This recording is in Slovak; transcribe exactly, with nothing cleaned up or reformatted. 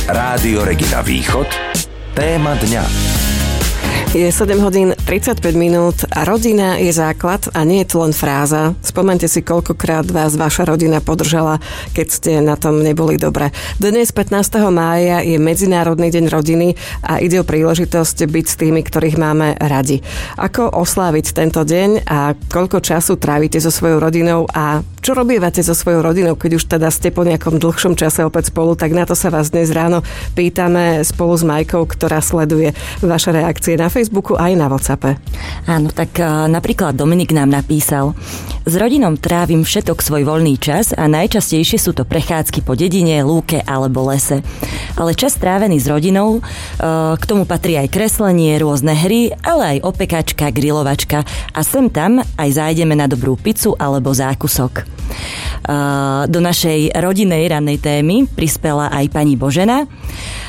Rádio Regina Východ. Téma dňa. Je sedem hodín tridsaťpäť minút a rodina je základ a nie je to len fráza. Spomente si, koľkokrát vás vaša rodina podržala, keď ste na tom neboli dobre. Dnes pätnásteho mája je Medzinárodný deň rodiny a ide o príležitosť byť s tými, ktorých máme radi. Ako osláviť tento deň a koľko času trávite so svojou rodinou a čo robívate so svojou rodinou, keď už teda ste po nejakom dlhšom čase opäť spolu, tak na to sa vás dnes ráno pýtame spolu s Majkou, ktorá sleduje vaše reakcie na Facebooku aj na WhatsAppe. Áno, tak uh, napríklad Dominik nám napísal: S rodinou trávim všetok svoj voľný čas a najčastejšie sú to prechádzky po dedine, lúke alebo lese. Ale čas trávený s rodinou, uh, k tomu patrí aj kreslenie, rôzne hry, ale aj opekačka, grilovačka a sem tam aj zájdeme na dobrú pizzu alebo zákusok. Uh, do našej rodinnej rannej témy prispela aj pani Božena